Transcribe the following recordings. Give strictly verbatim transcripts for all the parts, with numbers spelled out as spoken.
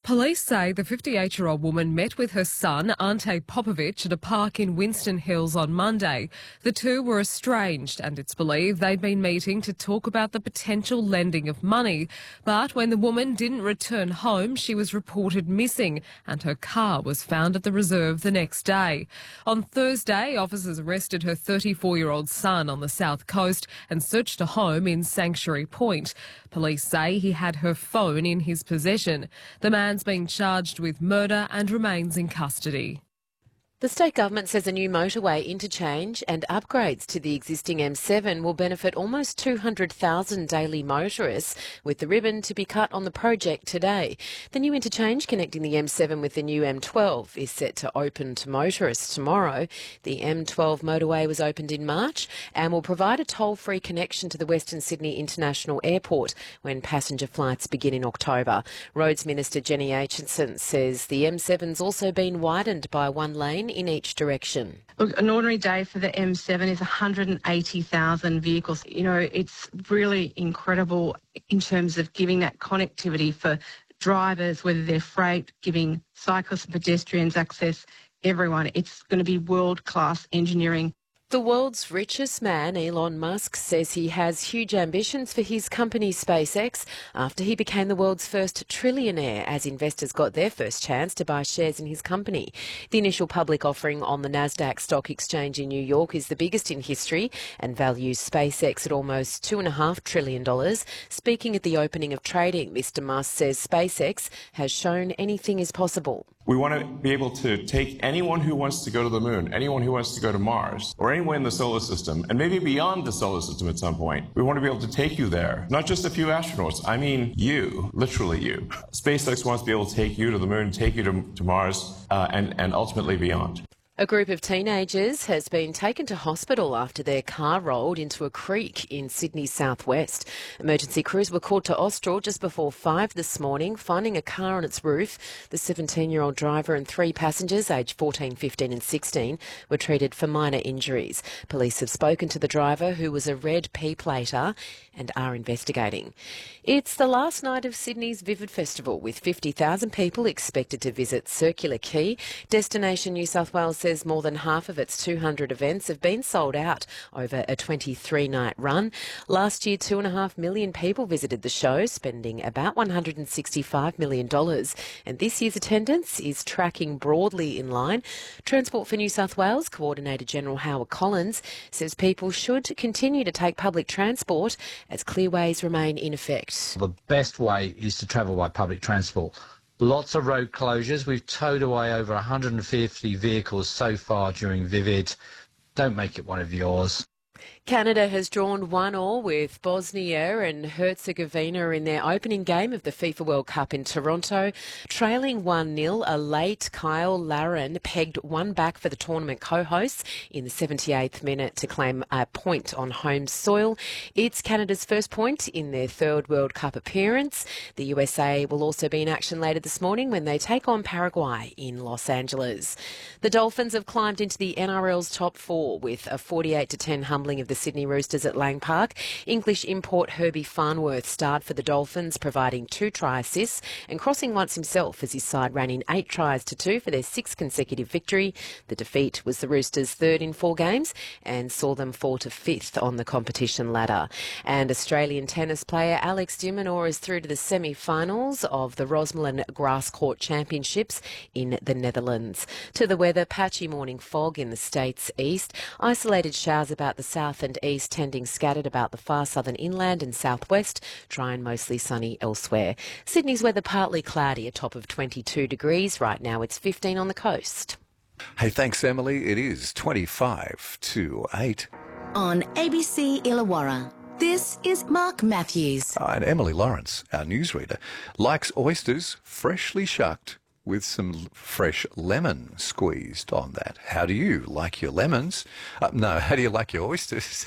Police say the fifty-eight-year-old woman met with her son, Ante Popovic, at a park in Winston Hills on Monday. The two were estranged, and it's believed they'd been meeting to talk about the potential lending of money. But when the woman didn't return home, she was reported missing, and her car was found at the reserve the next day. On Thursday, officers arrested her thirty-four-year-old son on the south coast and searched a home in Sanctuary Point. Police say he had her phone in his possession. The man's been charged with murder and remains in custody. The state government says a new motorway interchange and upgrades to the existing M seven will benefit almost two hundred thousand daily motorists, with the ribbon to be cut on the project today. The new interchange connecting the M seven with the new M twelve is set to open to motorists tomorrow. The M twelve motorway was opened in March and will provide a toll-free connection to the Western Sydney International Airport when passenger flights begin in October. Roads Minister Jenny Aitchison says the M seven's also been widened by one lane in each direction. Look, an ordinary day for the M seven is one hundred eighty thousand vehicles. You know, it's really incredible in terms of giving that connectivity for drivers, whether they're freight, giving cyclists and pedestrians access, everyone. It's going to be world-class engineering. The world's richest man, Elon Musk, says he has huge ambitions for his company SpaceX after he became the world's first trillionaire as investors got their first chance to buy shares in his company. The initial public offering on the Nasdaq Stock Exchange in New York is the biggest in history and values SpaceX at almost two point five trillion dollars. Speaking at the opening of trading, Mister Musk says SpaceX has shown anything is possible. We want to be able to take anyone who wants to go to the moon, anyone who wants to go to Mars, or anywhere in the solar system, and maybe beyond the solar system at some point. We want to be able to take you there. Not just a few astronauts, I mean you, literally you. SpaceX wants to be able to take you to the moon, take you to, to Mars, uh, and, and ultimately beyond. A group of teenagers has been taken to hospital after their car rolled into a creek in Sydney's southwest. Emergency crews were called to Austral just before five this morning, finding a car on its roof. The seventeen-year-old driver and three passengers, aged fourteen, fifteen and sixteen, were treated for minor injuries. Police have spoken to the driver, who was a red P-plater, and are investigating. It's the last night of Sydney's Vivid Festival, with fifty thousand people expected to visit Circular Quay. Destination New South Wales says more than half of its two hundred events have been sold out over a twenty-three night run. Last year, two and a half million people visited the show, spending about one hundred sixty-five million dollars. And this year's attendance is tracking broadly in line. Transport for New South Wales Coordinator General Howard Collins says people should continue to take public transport as clearways remain in effect. The best way is to travel by public transport. Lots of road closures. We've towed away over one hundred fifty vehicles so far during Vivid. Don't make it one of yours. Canada has drawn one all with Bosnia and Herzegovina in their opening game of the FIFA World Cup in Toronto. Trailing one nil, a late Kyle Larin pegged one back for the tournament co-hosts in the seventy-eighth minute to claim a point on home soil. It's Canada's first point in their third World Cup appearance. The U S A will also be in action later this morning when they take on Paraguay in Los Angeles. The Dolphins have climbed into the N R L's top four with a forty-eight to ten humbling of the Sydney Roosters at Lang Park. English import Herbie Farnworth starred for the Dolphins, providing two try assists and crossing once himself as his side ran in eight tries to two for their sixth consecutive victory. The defeat was the Roosters' third in four games and saw them fall to fifth on the competition ladder. And Australian tennis player Alex de Minaur is through to the semi-finals of the Rosmalen Grass Court Championships in the Netherlands. To the weather, patchy morning fog in the state's east, isolated showers about the south and east, tending scattered about the far southern inland and southwest, dry and mostly sunny elsewhere. Sydney's weather partly cloudy, a top of twenty-two degrees. Right now it's fifteen on the coast. Hey, thanks, Emily. It is twenty-five to eight. On A B C Illawarra, this is Mark Matthews. Uh, and Emily Lawrence, our newsreader, likes oysters freshly shucked with some fresh lemon squeezed on that. How do you like your lemons? Uh, no, how do you like your oysters?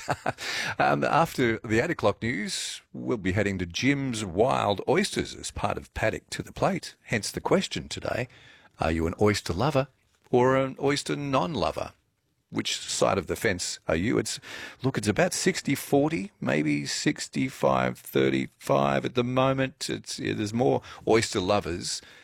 um, after the eight o'clock news, we'll be heading to Jim's Wild Oysters as part of Paddock to the Plate. Hence the question today, are you an oyster lover or an oyster non-lover? Which side of the fence are you? It's look, it's about sixty forty, maybe sixty-five thirty-five at the moment. It's, yeah, there's more oyster lovers